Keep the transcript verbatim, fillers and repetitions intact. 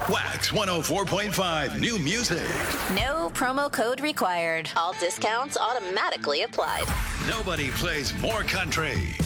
Wax one oh four point five New Music. No promo code required. All discounts automatically applied. Nobody plays more country.